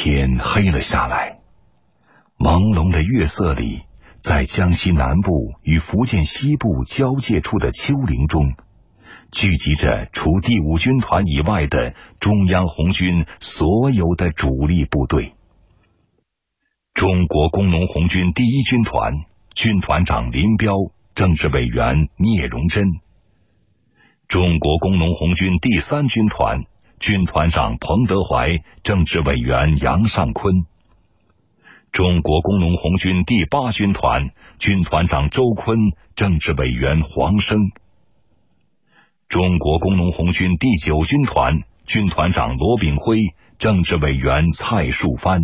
天黑了下来，朦胧的月色里，在江西南部与福建西部交界处的丘陵中，聚集着除第5军团以外的中央红军所有的主力部队。中国工农红军第1军团军团长林彪，政治委员聂荣臻；中国工农红军第3军团军团长彭德怀，政治委员杨尚昆；中国工农红军第8军团军团长周坤，政治委员黄生；中国工农红军第9军团军团长罗炳辉，政治委员蔡树藩。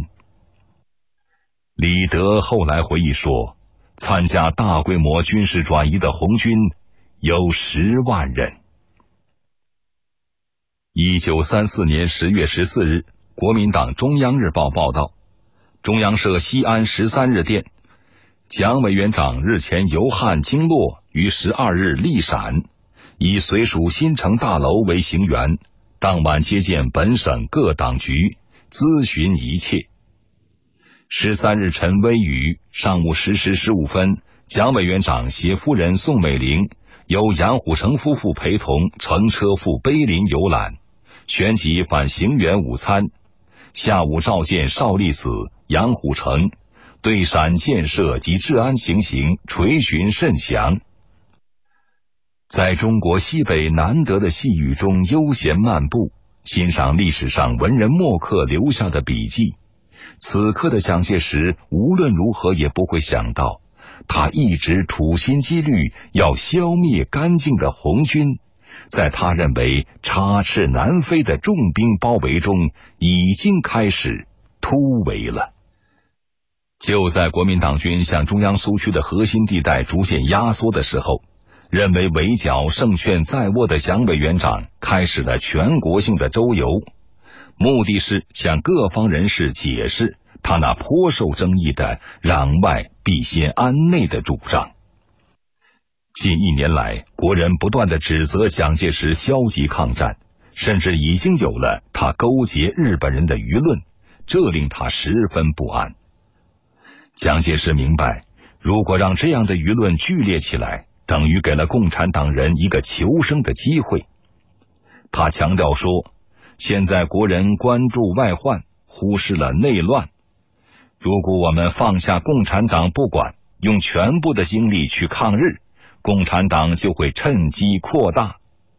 李德后来回忆说，参加大规模军事转移的红军有10万人。1934年10月14日，国民党中央日报报道，中央社西安13日电，蒋委员长日前游汉经洛，于12日莅陕，以随属新城大楼为行辕，当晚接见本省各党局，咨询一切。13日晨微语，上午10时15分，蒋委员长携夫人宋美龄，由杨虎城夫妇陪同乘车赴碑林游览，旋即返行辕午餐。下午召见邵力子、杨虎城，对陕建设及治安情形垂询甚详。在中国西北难得的细雨中悠闲漫步，欣赏历史上文人墨客留下的笔记，此刻的蒋介石无论如何也不会想到，他一直处心积虑要消灭干净的红军，在他认为插翅难飞的重兵包围中，已经开始突围了。就在国民党军向中央苏区的核心地带逐渐压缩的时候，认为围剿胜券在握的蒋委员长开始了全国性的周游，目的是向各方人士解释他那颇受争议的攘外必先安内的主张。近1年来，国人不断地指责蒋介石消极抗战，甚至已经有了他勾结日本人的舆论，这令他十分不安。蒋介石明白，如果让这样的舆论剧烈起来，等于给了共产党人一个求生的机会。他强调说，现在国人关注外患，忽视了内乱。如果我们放下共产党不管，用全部的精力去抗日，共产党就会趁机扩大。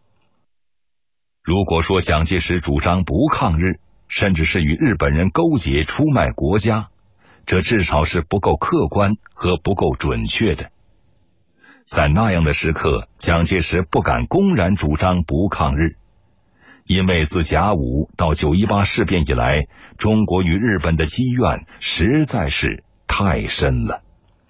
如果说蒋介石主张不抗日，甚至是与日本人勾结出卖国家，这至少是不够客观和不够准确的。在那样的时刻，蒋介石不敢公然主张不抗日，因为自甲午到918事变以来，中国与日本的积怨实在是太深了。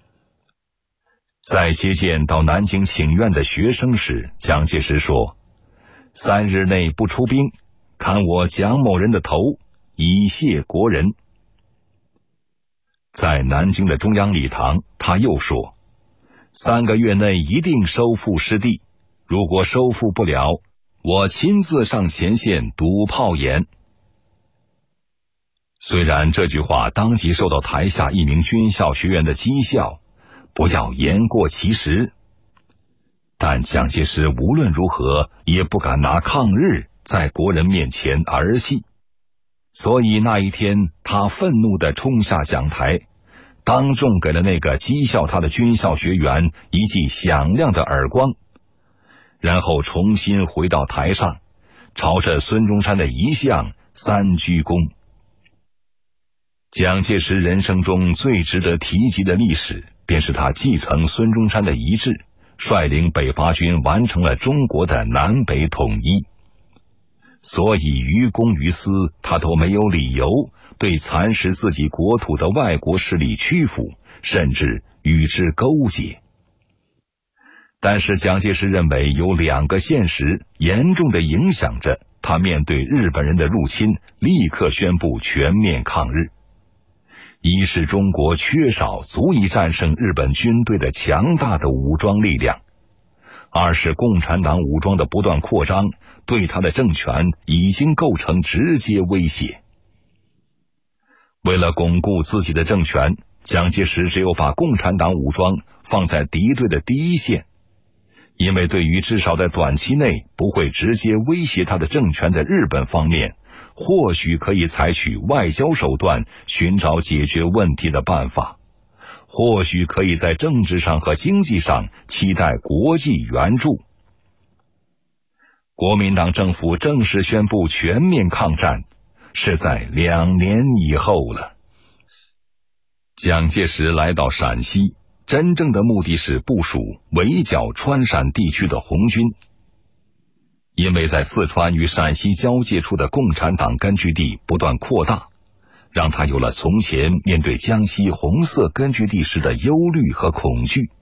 在接见到南京请愿的学生时，蒋介石说：“3日内不出兵，砍我蒋某人的头，以谢国人。”在南京的中央礼堂，他又说：“3个月内一定收复失地，如果收复不了，我亲自上前线堵炮眼。”虽然这句话当即受到台下一名军校学员的讥笑，不要言过其实，但蒋介石无论如何也不敢拿抗日在国人面前儿戏，所以那一天他愤怒地冲下讲台，当众给了那个讥笑他的军校学员一记响亮的耳光，然后重新回到台上，朝着孙中山的遗像3鞠躬。蒋介石人生中最值得提及的历史，便是他继承孙中山的遗志，率领北伐军完成了中国的南北统一。所以于公于私，他都没有理由对蚕食自己国土的外国势力屈服，甚至与之勾结。但是蒋介石认为有2个现实严重地影响着他面对日本人的入侵立刻宣布全面抗日。一是中国缺少足以战胜日本军队的强大的武装力量，二是共产党武装的不断扩张对他的政权已经构成直接威胁。 为了巩固自己的政权，蒋介石只有把共产党武装放在敌对的第一线，因为对于至少在短期内不会直接威胁他的政权的日本方面，或许可以采取外交手段寻找解决问题的办法，或许可以在政治上和经济上期待国际援助。国民党政府正式宣布全面抗战，是在2年以后了。蒋介石来到陕西，真正的目的是部署围剿川陕地区的红军。因为在四川与陕西交界处的共产党根据地不断扩大，让他有了从前面对江西红色根据地时的忧虑和恐惧。